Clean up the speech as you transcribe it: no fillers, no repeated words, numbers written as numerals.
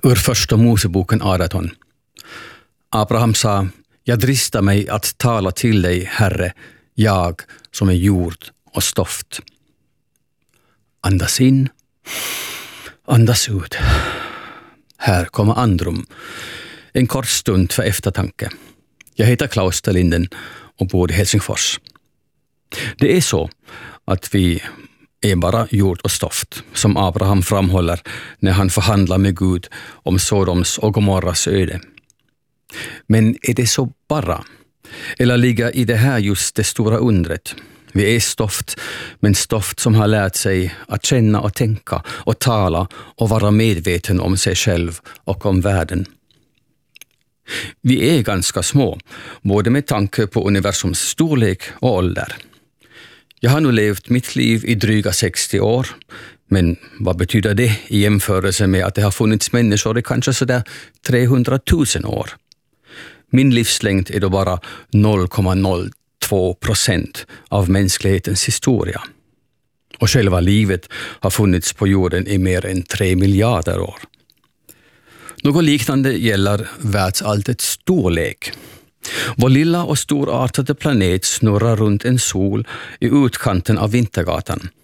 Ur första Moseboken 18. Abraham sa: jag dristar mig att tala till dig, Herre, jag som är jord och stoft. Andas in, andas ut. Här kommer andrum. En kort stund för eftertanke. Jag heter Klaus Linden och bor i Helsingfors. Det är så att vi är bara jord och stoft, som Abraham framhåller när han förhandlar med Gud om Sodoms och Gomorras öde. Men är det så bara? Eller ligger i det här just det stora undret? Vi är stoft, men stoft som har lärt sig att känna och tänka och tala och vara medveten om sig själv och om världen. Vi är ganska små, både med tanke på universums storlek och ålder. Jag har nu levt mitt liv i dryga 60 år, men vad betyder det i jämförelse med att det har funnits människor i kanske sådär 300 000 år? Min livslängd är då bara 0,02% av mänsklighetens historia. Och själva livet har funnits på jorden i mer än 3 miljarder år. Något liknande gäller världsalltets storlek. Vår lilla och storartade planet snurrar runt en sol i utkanten av Vintergatan.